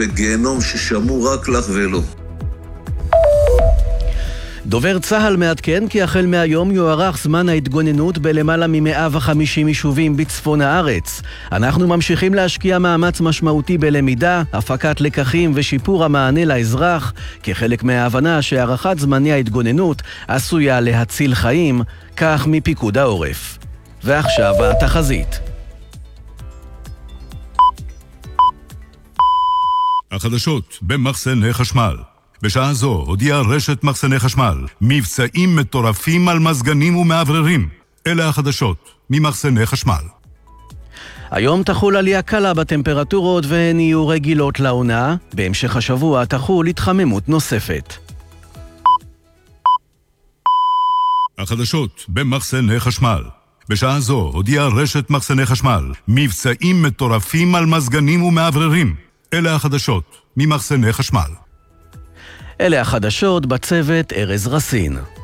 בגיהנום ששמעו רק לך ולא. דובר צה"ל מעדכן כי החל מהיום יוארך זמן ההתגוננות בלמעלה מ-150 יישובים בצפון הארץ. אנחנו ממשיכים להשקיע מאמץ משמעותי בלמידה, הפקת לקחים ושיפור המענה לאזרח, כחלק מההבנה שהארכת זמני ההתגוננות עשויה להציל חיים, כך מפיקוד העורף. ועכשיו התחזית. החדשות במחסני חשמל. בשעה זו הודיעה רשת מחסני חשמל מבצעים מטורפים על מזגנים ומעבררים. אלה החדשות ממחסני חשמל. היום תחול עלייה קלה בטמפרטורות והן יהיו רגילות לעונה. בהמשך השבוע תחול התחממות נוספת. החדשות במחסני חשמל. בשעה זו הודיעה רשת מחסני חשמל מבצעים מטורפים על מזגנים ומעבררים. אלה החדשות ממחסני חשמל. אלה החדשות, בצוות ארז רסין.